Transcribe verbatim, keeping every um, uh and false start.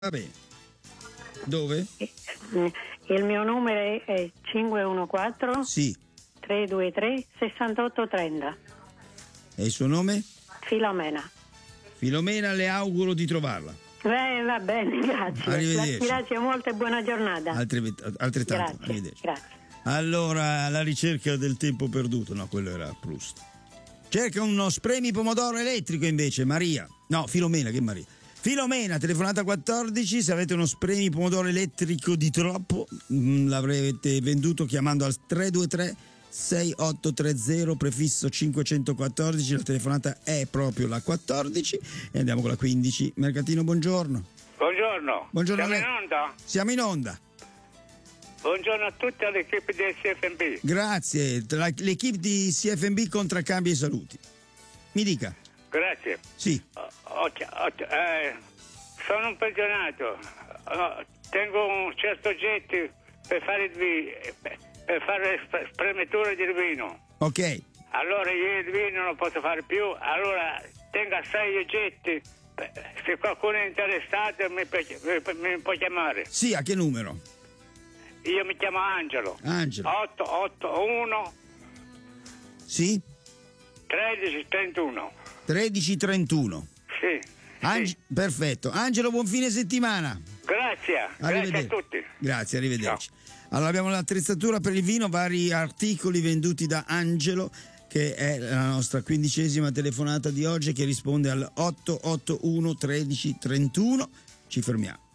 Va bene. Dove? Il mio numero è cinque uno quattro Sì. tre due tre sei otto tre zero. E il suo nome? Filomena. Filomena, le auguro di trovarla. Beh, va bene, grazie. Arrivederci. Grazie molto e buona giornata. Altri, altrettanto. Grazie, Arrivederci. grazie. Allora, la ricerca del tempo perduto. No, quello era Proust. Cerca uno spremi pomodoro elettrico invece, Maria. No, Filomena, che Maria. Filomena, telefonata quattordici, se avete uno spremi pomodoro elettrico di troppo, mh, l'avrete venduto chiamando al tre due tre sei otto tre zero prefisso cinquecentoquattordici, la telefonata è proprio la quattordici e andiamo con la quindici. Mercatino, buongiorno. Buongiorno. Buongiorno a Siamo lei. in onda? Siamo in onda. Buongiorno a tutti all'equipe del C F M B. Grazie, La- l'equipe di C F M B contraccambia i saluti. Mi dica. Grazie. Sì. Ho- ho- ho- eh, sono un pensionato. Ho- tengo un certo oggetto per fare il vi- per fare sp- spremitura del vino. Ok. Allora io il vino non lo posso fare più. Allora tenga sei oggetti. Se qualcuno è interessato mi, può- mi può chiamare. Sì, a che numero? Io mi chiamo Angelo. Angelo. otto otto uno Sì? tredici trentuno. tredici trentuno. Sì. Ange- sì. Perfetto. Angelo, buon fine settimana. Grazie. Grazie a Arrivederci. tutti. Grazie, arrivederci. Allora abbiamo l'attrezzatura per il vino, vari articoli venduti da Angelo, che è la nostra quindicesima telefonata di oggi, che risponde al otto otto uno tredici trentuno. Ci fermiamo.